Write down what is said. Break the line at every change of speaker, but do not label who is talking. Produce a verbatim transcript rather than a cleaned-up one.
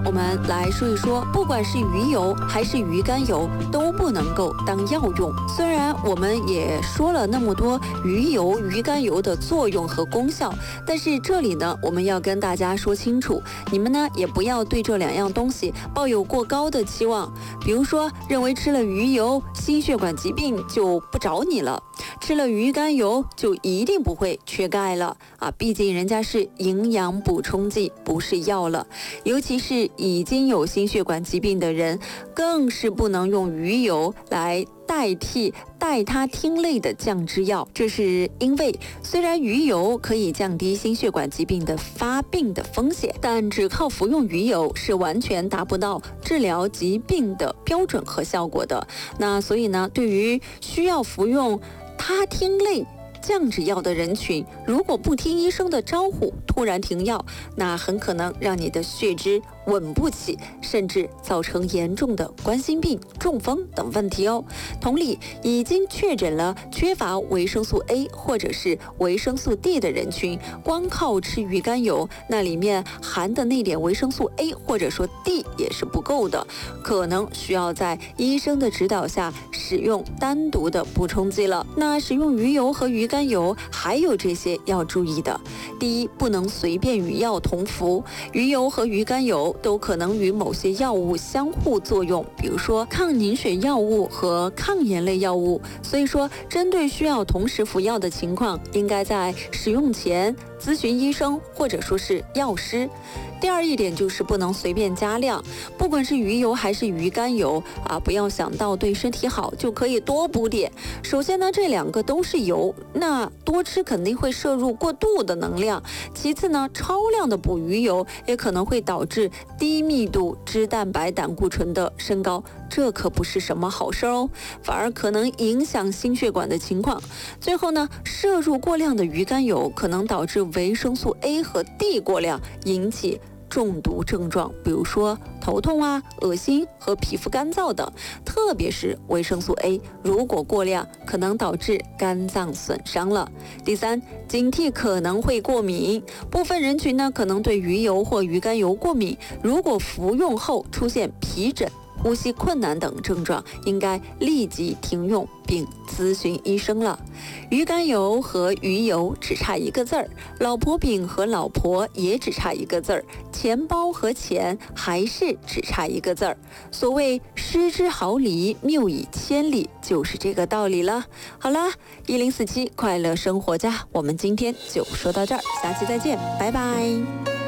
我们来说一说，不管是鱼油还是鱼肝油都不能够当药用。虽然我们也说了那么多鱼油、鱼肝油的作用和功效，但是这里呢，我们要跟大家说清楚，你们呢也不要对这两样东西抱有过高的期望。比如说，认为吃了鱼油，心血管疾病就不找你了；吃了鱼肝油就一定不会缺钙了啊！毕竟人家是营养补充剂，不是药了。尤其是已经有心血管疾病的人，更是不能用鱼油来代替代他汀类的降脂药。这是因为虽然鱼油可以降低心血管疾病的发病的风险，但只靠服用鱼油是完全达不到治疗疾病的标准和效果的。那所以呢，对于需要服用他汀类降脂药的人群，如果不听医生的招呼突然停药，那很可能让你的血脂稳不起，甚至造成严重的冠心病、中风等问题哦。同理，已经确诊了缺乏维生素 A 或者是维生素 D 的人群，光靠吃鱼肝油，那里面含的那点维生素 A 或者说 D 也是不够的，可能需要在医生的指导下使用单独的补充剂了。那使用鱼油和鱼肝油还有这些要注意的：第一，不能随便与药同服，鱼油和鱼肝油都可能与某些药物相互作用，比如说抗凝血药物和抗炎类药物。所以说，针对需要同时服药的情况，应该在使用前咨询医生或者说是药师。第二一点就是不能随便加量，不管是鱼油还是鱼肝油啊，不要想到对身体好就可以多补点。首先呢，这两个都是油，那多吃肯定会摄入过度的能量。其次呢，超量的补鱼油也可能会导致低密度脂蛋白胆固醇的升高，这可不是什么好事哦，反而可能影响心血管的情况。最后呢，摄入过量的鱼肝油可能导致维生素 A 和 D 过量，引起中毒症状，比如说头痛啊、恶心和皮肤干燥等。特别是维生素 A， 如果过量，可能导致肝脏损伤了。第三，警惕可能会过敏。部分人群呢，可能对鱼油或鱼肝油过敏，如果服用后出现皮疹、呼吸困难等症状，应该立即停用并咨询医生了。鱼肝油和鱼油只差一个字儿，老婆饼和老婆也只差一个字儿，钱包和钱还是只差一个字儿。所谓失之毫厘，谬以千里，就是这个道理了。好啦，一零四七快乐生活家，我们今天就说到这儿，下期再见，拜拜。